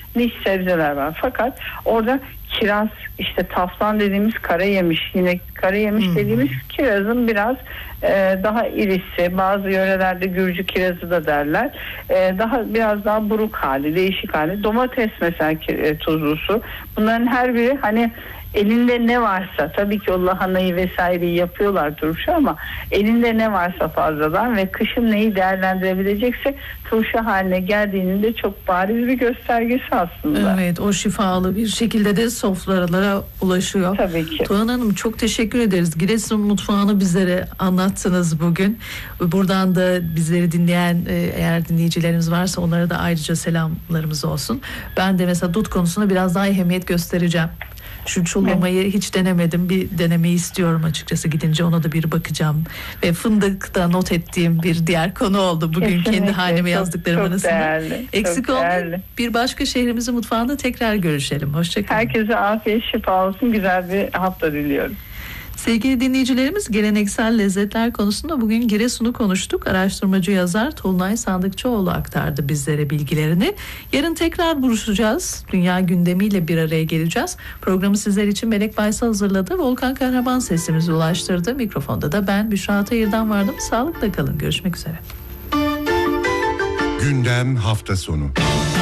niş sebzeler var. Fakat orada kiraz, işte taflan dediğimiz kara yemiş, yine kara yemiş dediğimiz kirazın biraz daha irisi, bazı yörelerde Gürcü kirazı da derler. Biraz daha buruk hali, değişik hali. Domates mesela tuzlusu. Bunların her biri hani elinde ne varsa, tabii ki o lahanayı vesaireyi yapıyorlar turşu, ama elinde ne varsa fazladan ve kışın neyi değerlendirebilecekse turşu haline geldiğinin de çok bariz bir göstergesi aslında. Evet, o şifalı bir şekilde de sofralara ulaşıyor. Tabii ki. Tuğhan Hanım, çok teşekkür ederiz. Giresun mutfağını bizlere anlattınız bugün. Buradan da bizleri dinleyen eğer dinleyicilerimiz varsa onlara da ayrıca selamlarımız olsun. Ben de mesela dut konusunda biraz daha ehemmiyet göstereceğim. Şu çullamayı hiç denemedim. Bir denemeyi istiyorum açıkçası, gidince ona da bir bakacağım. Ve fındıkta not ettiğim bir diğer konu oldu bugün. Kesinlikle. Kendi haneme yazdıklarım arasında. Değerli, eksik olmayın. Bir başka şehrimizin mutfağında tekrar görüşelim. Hoşçakalın. Herkese afiyet şifa olsun. Güzel bir hafta diliyorum. Sevgili dinleyicilerimiz, geleneksel lezzetler konusunda bugün Giresun'u konuştuk. Araştırmacı yazar Tolunay Sandıkçıoğlu aktardı bizlere bilgilerini. Yarın tekrar buluşacağız. Dünya gündemiyle bir araya geleceğiz. Programı sizler için Melek Baysal hazırladı. Volkan Kahraman sesimizi ulaştırdı. Mikrofonda da ben Büşra Atayır'dan vardım. Sağlıkla kalın. Görüşmek üzere. Gündem hafta sonu.